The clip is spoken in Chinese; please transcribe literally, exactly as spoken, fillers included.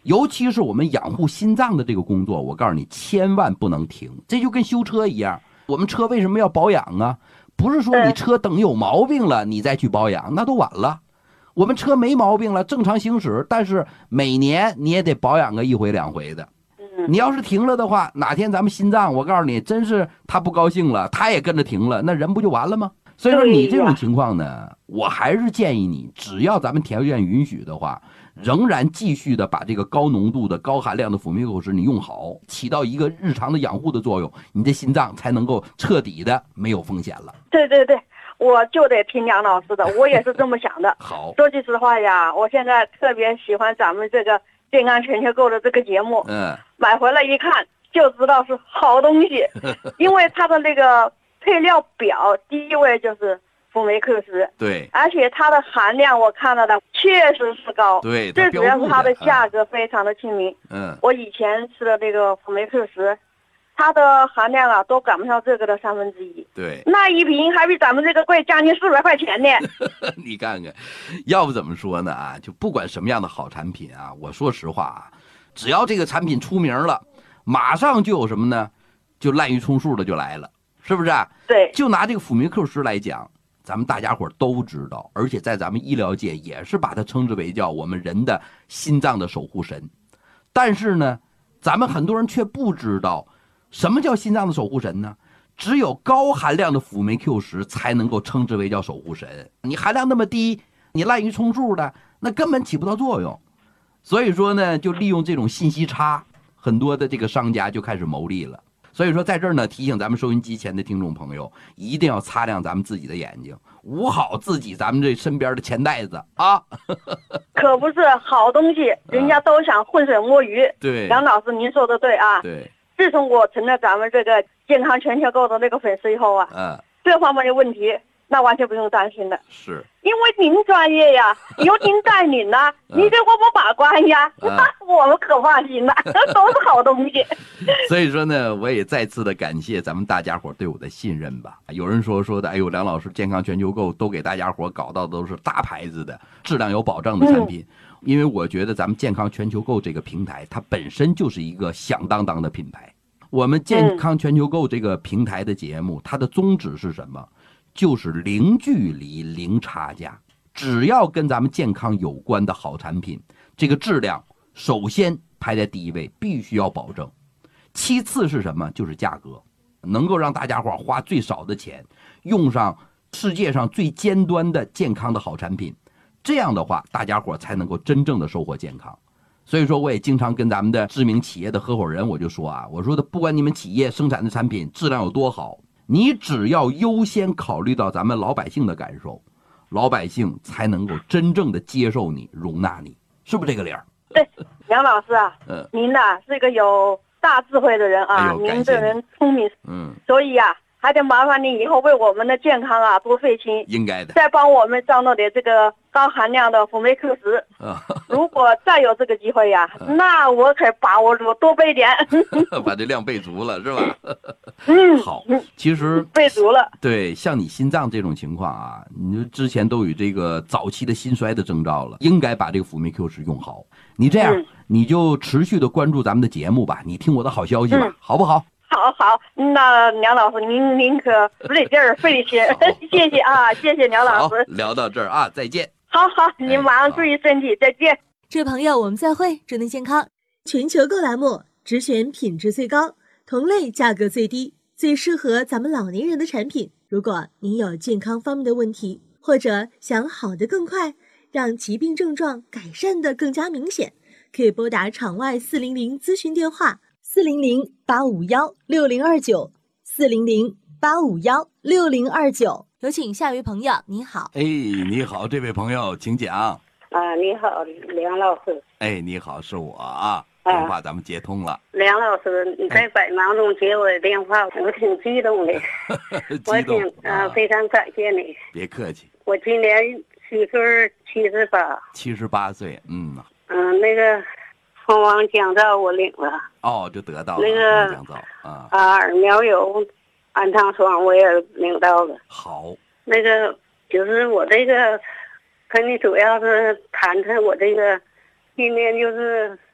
尤其是我们养护心脏的这个工作，我告诉你千万不能停，这就跟修车一样，我们车为什么要保养啊？不是说你车等有毛病了你再去保养，那都晚了。我们车没毛病了，正常行驶，但是每年你也得保养个一回两回的。你要是停了的话，哪天咱们心脏，我告诉你，真是他不高兴了，他也跟着停了，那人不就完了吗？所以说你这种情况呢，我还是建议你，只要咱们条件允许的话，仍然继续的把这个高浓度的高含量的辅酶口石你用好，起到一个日常的养护的作用，你的心脏才能够彻底的没有风险了。 对对对，我就得听梁老师的，我也是这么想的。 好， 说句实话呀，我现在特别喜欢咱们这个健康全球购的这个节目， 嗯， 买回来一看就知道是好东西，因为它的那个配料表第一位就是辅酶克石， 对， 而且它的含量我看了的确实是高， 对， 最主要是它的价格非常的亲民。 嗯， 我以前吃的这个辅酶克石，它的含量啊都赶不上这个的三分之一， 对， 那一瓶还比咱们这个贵将近四百块钱呢。 你看看，要不怎么说呢啊？就不管什么样的好产品啊，我说实话啊，只要这个产品出名了，马上就有什么呢？就滥竽充数的就来了，是不是啊？ 对， 就拿这个辅酶克石来讲，咱们大家伙都知道，而且在咱们医疗界也是把它称之为叫我们人的心脏的守护神。但是呢，咱们很多人却不知道什么叫心脏的守护神呢？只有高含量的辅酶 Q 十才能够称之为叫守护神。你含量那么低，你滥竽充数的，那根本起不到作用。所以说呢，就利用这种信息差，很多的这个商家就开始牟利了。所以说在这儿呢，提醒咱们收音机前的听众朋友，一定要擦亮咱们自己的眼睛，捂好自己咱们这身边的钱袋子啊。 可不是好东西，人家都想浑水摸鱼。 对， 梁老师您说的对啊。 对， 自从我成了咱们这个健康全球购的那个粉丝以后啊， 嗯， 这方面的问题那完全不用担心的。 是， 因为您专业呀，由您带领呐、 嗯、 您给我们把关呀， 嗯、 我们可放心了，都是好东西。 所以说呢，我也再次的感谢咱们大家伙对我的信任吧。有人说说的，哎呦，梁老师健康全球购都给大家伙搞到的都是大牌子的质量有保障的产品、嗯、因为我觉得咱们健康全球购这个平台它本身就是一个响当当的品牌。我们健康全球购这个平台的节目、嗯、它的宗旨是什么？就是零距离零差价，只要跟咱们健康有关的好产品，这个质量首先排在第一位，必须要保证。其次是什么？就是价格，能够让大家伙花最少的钱用上世界上最尖端的健康的好产品，这样的话大家伙才能够真正的收获健康。所以说我也经常跟咱们的知名企业的合伙人我就说啊，我说的不管你们企业生产的产品质量有多好，你只要优先考虑到咱们老百姓的感受，老百姓才能够真正的接受你容纳你，是不是这个理儿？ 对，梁老师啊， 嗯， 您呐、啊、是一个有大智慧的人啊， 哎、 您这人聪明， 嗯， 所以呀、啊、还得麻烦您以后为我们的健康啊多费心， 应该的， 再帮我们招弄点这个高含量的辅酶克石。如果再有这个机会呀、啊，那我可把握住多备点， 把这量备足了，是吧？ 嗯， 好，其实备足了。 对，像你心脏这种情况啊，你之前都有这个早期的心衰的征兆了，应该把这个辅酶 Q 十用好。你这样、嗯，你就持续的关注咱们的节目吧，你听我的好消息吧，嗯、好不好？ 好好，那梁老师您您可费点劲儿费点心，谢谢啊，谢谢梁老师。 聊到这儿啊，再见。 好好，您马上注意身体，再见。 这位朋友，我们再会。祝您健康。全球购栏目只选品质最高、同类价格最低、最适合咱们老年人的产品。如果您有健康方面的问题，或者想好得更快，让疾病症状改善得更加明显，可以拨打场外四零零咨询电话四零零八五幺六零二九四零零八五幺六零二九。有请下一位朋友，你好。 哎，你好，这位朋友，请讲。 啊，你好，梁老师。 哎，你好，是我啊，电话咱们接通了。 梁老师，你在百忙中接我的电话，我挺激动的。 激动我挺啊，非常感谢你。 别客气。 我今年虚岁七十八。 七十八岁，嗯。 嗯，那个蜂王降噪我领了。 哦，就得到了那个降噪啊。 啊，耳苗油、安糖霜我也领到了。 好。 那个就是我这个。跟你主要是谈谈我这个，今年就是